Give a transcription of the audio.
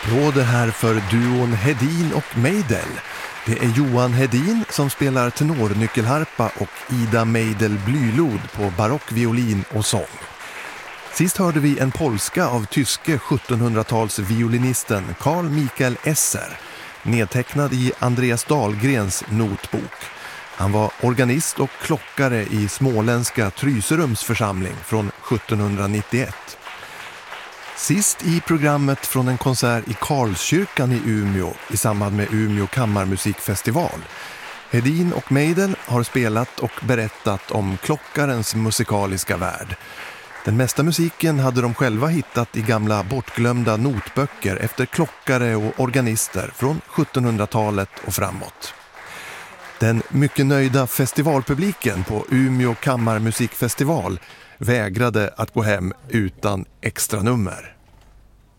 Applåder här för duon Hedin och Meidel. Det är Johan Hedin som spelar tenornyckelharpa och Ida Meidel blylod på barockviolin och sång. Sist hörde vi en polska av tyske 1700-talsviolinisten Carl Michael Esser, nedtecknad i Andreas Dahlgrens notbok. Han var organist och klockare i småländska Tryserums församling från 1791. Sist i programmet från en konsert i Karlskyrkan i Umeå i samband med Umeå kammarmusikfestival. Hedin och Meidel har spelat och berättat om klockarens musikaliska värld. Den mesta musiken hade de själva hittat i gamla bortglömda notböcker efter klockare och organister från 1700-talet och framåt. Den mycket nöjda festivalpubliken på Umeå kammarmusikfestival vägrade att gå hem utan extra nummer.